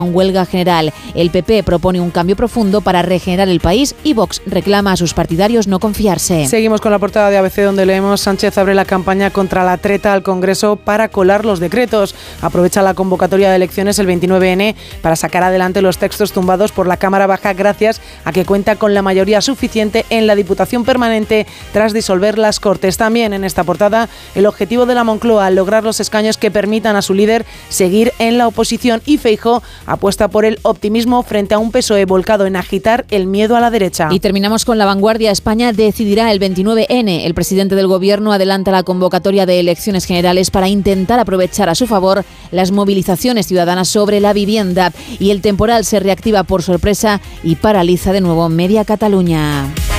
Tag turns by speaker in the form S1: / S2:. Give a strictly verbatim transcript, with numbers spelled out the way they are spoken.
S1: huelga general. El P P propone un cambio profundo para regenerar el país y Vox reclama a sus partidarios no confiarse.
S2: Seguimos con la portada de A B C, donde leemos: Sánchez abre la campaña contra la treta al Congreso para colar los decretos. Aprovecha la convocatoria de elecciones el veintinueve ene para sacar adelante los textos tumbados por la Cámara Baja gracias a que cuenta con la mayoría suficiente en la Diputación Permanente tras disolver las Cortes. También en esta portada el objetivo de la Moncloa: lograr los escaños que permitan a su líder seguir en la oposición, y Feijóo apuesta por el optimismo frente a un P S O E volcado en agitar el miedo a la derecha.
S1: Y terminamos con La Vanguardia. España decidirá el veintinueve ene. El presidente del Gobierno adelanta la convocatoria de elecciones generales para intentar aprovechar a su favor las movilizaciones ciudadanas sobre la vivienda. Y el temporal se reactiva por sorpresa y paraliza de nuevo media Cataluña.